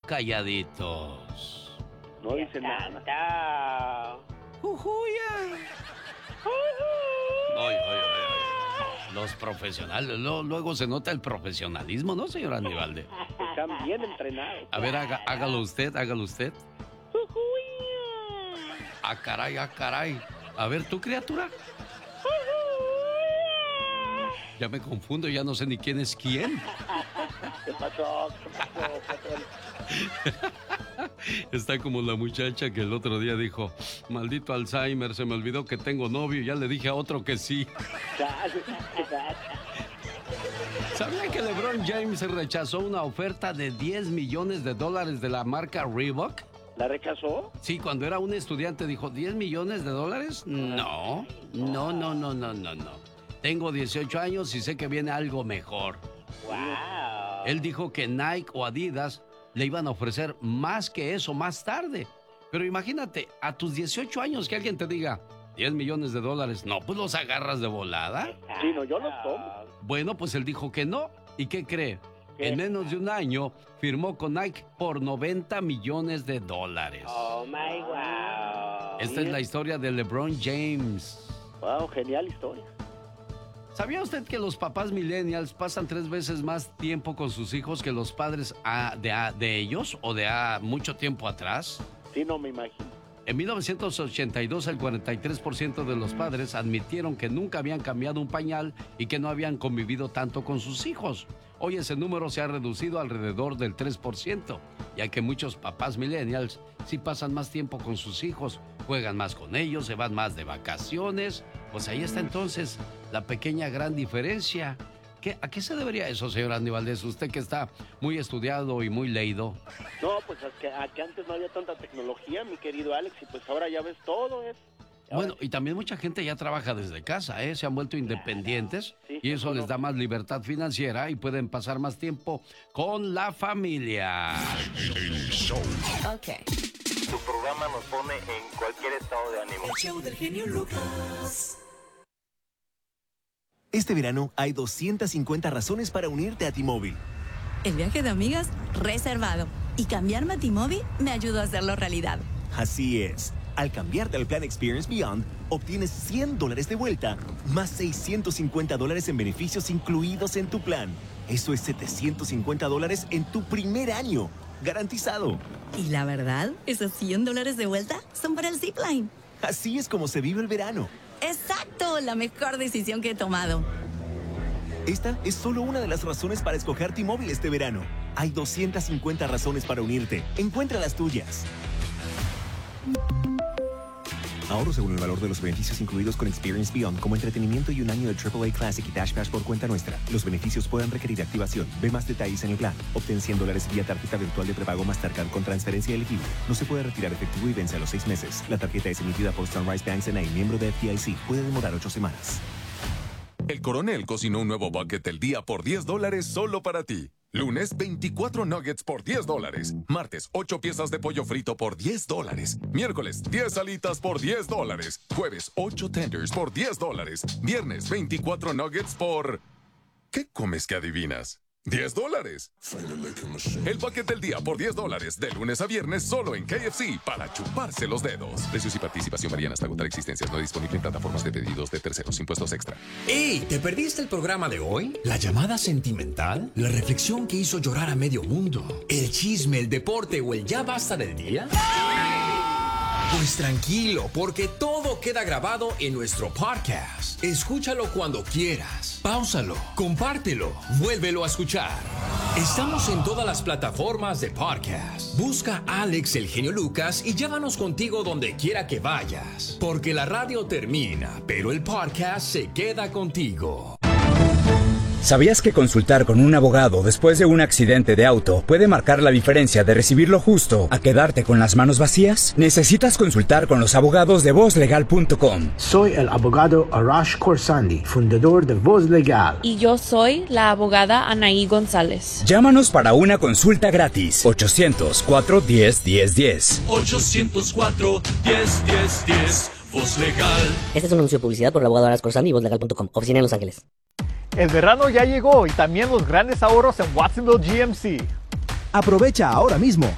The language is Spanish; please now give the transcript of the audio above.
calladitos? No dice nada. Los profesionales, luego se nota el profesionalismo, ¿no, señor Aníbalde? Están bien entrenados. A ver, hágalo usted. Ah, caray. A ver, ¿tú, criatura? Ya me confundo, ya no sé ni quién es quién. ¿Qué pasó? Está como la muchacha que el otro día dijo: maldito Alzheimer, se me olvidó que tengo novio, ya le dije a otro que sí. ¿Sabía que LeBron James rechazó una oferta de $10 millones de la marca Reebok? ¿La rechazó? Sí, cuando era un estudiante dijo: ¿$10 millones? No. Tengo 18 años y sé que viene algo mejor. Wow. Él dijo que Nike o Adidas le iban a ofrecer más que eso más tarde. Pero imagínate, a tus 18 años que alguien te diga $10 millones. No, pues los agarras de volada. Sí, no, yo los tomo. Bueno, pues él dijo que no. ¿Y qué cree? ¿Qué? En menos de un año firmó con Nike por $90 millones. Oh, my wow. Esta es la historia de LeBron James. Wow, genial historia. ¿Sabía usted que los papás millennials pasan 3 veces más tiempo con sus hijos que los padres de ellos o de mucho tiempo atrás? Sí, no me imagino. En 1982, el 43% de los padres admitieron que nunca habían cambiado un pañal y que no habían convivido tanto con sus hijos. Hoy ese número se ha reducido alrededor del 3%, ya que muchos papás millennials sí pasan más tiempo con sus hijos, juegan más con ellos, se van más de vacaciones. Pues ahí está entonces la pequeña gran diferencia. ¿A qué se debería eso, señor Andy Valdés? Usted que está muy estudiado y muy leído. No, pues es que antes no había tanta tecnología, mi querido Alex, y pues ahora ya ves todo eso. Bueno, y también mucha gente ya trabaja desde casa, ¿eh? Se han vuelto independientes, sí, y eso les da más libertad financiera y pueden pasar más tiempo con la familia. El show. Ok. Tu programa nos pone en cualquier estado de ánimo. El show del genio Lucas. Este verano hay 250 razones para unirte a T-Mobile. El viaje de amigas reservado. Y cambiarme a T-Mobile me ayudó a hacerlo realidad. Así es. Al cambiarte al plan Experience Beyond, obtienes $100 de vuelta, más $650 en beneficios incluidos en tu plan. Eso es $750 en tu primer año. Garantizado. Y la verdad, esos $100 de vuelta son para el Zipline. Así es como se vive el verano. ¡Exacto! La mejor decisión que he tomado. Esta es solo una de las razones para escoger T-Mobile este verano. Hay 250 razones para unirte. Encuentra las tuyas. Ahorro según el valor de los beneficios incluidos con Experience Beyond, como entretenimiento y un año de AAA Classic y Dash Pass por cuenta nuestra. Los beneficios pueden requerir activación. Ve más detalles en el plan. Obtén $100 vía tarjeta virtual de prepago Mastercard con transferencia elegible. No se puede retirar efectivo y vence a los 6 meses. La tarjeta es emitida por Sunrise Banks N.A., miembro de FDIC. Puede demorar 8 semanas. El Coronel cocinó un nuevo bucket del día por $10 solo para ti. Lunes, 24 nuggets por $10. Martes, 8 piezas de pollo frito por $10. Miércoles, 10 alitas por $10. Jueves, 8 tenders por $10. Viernes, 24 nuggets por... ¿Qué comes que adivinas? $10. El bucket del día por $10, de lunes a viernes solo en KFC, para chuparse los dedos. Precios y participación varían hasta agotar existencias. No disponible en plataformas de pedidos de terceros. Impuestos extra. ¡Ey! ¿Te perdiste el programa de hoy? ¿La llamada sentimental? ¿La reflexión que hizo llorar a medio mundo? ¿El chisme, el deporte o el ya basta del día? Pues tranquilo, porque todo queda grabado en nuestro podcast. Escúchalo cuando quieras. Páusalo, compártelo, vuélvelo a escuchar. Estamos en todas las plataformas de podcast. Busca Alex el Genio Lucas y llévanos contigo donde quiera que vayas. Porque la radio termina, pero el podcast se queda contigo. ¿Sabías que consultar con un abogado después de un accidente de auto puede marcar la diferencia de recibir lo justo a quedarte con las manos vacías? Necesitas consultar con los abogados de VozLegal.com. Soy el abogado Arash Khorsandi, fundador de Voz Legal. Y yo soy la abogada Anaí González. Llámanos para una consulta gratis. 800-410-1010. 800-410-1010. Voz Legal. Este es un anuncio de publicidad por el abogado Arash Khorsandi y VozLegal.com. Oficina en Los Ángeles. El verano ya llegó y también los grandes ahorros en Watsonville GMC. Aprovecha ahora mismo